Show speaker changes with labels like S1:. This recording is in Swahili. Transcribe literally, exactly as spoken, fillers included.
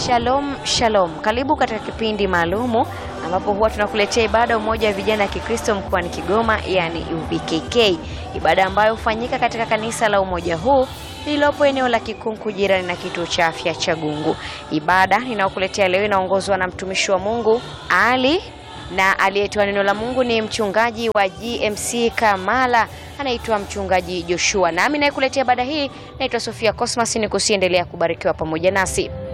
S1: Shalom Shalom. Karibu katika kipindi maalumu ambapo huwa tunakuletea ibada umoja wa vijana ya Kikristo mkoani Kigoma, yani U V K K. Ibada ambayo hufanyika katika kanisa la umoja huu lililopo eneo la Kikunku jirani na kituo cha afya cha Gungu. Ibada ninayokuletea leo inaongozwa na mtumishi wa Mungu Ali, na aliyetoa neno la Mungu ni mchungaji wa G M C Kamala, anaitwa mchungaji Joshua. Nami naikuletea ibada hii naitwa Sofia Cosmas, ni kusiendelea kubarikiwa pamoja nasi.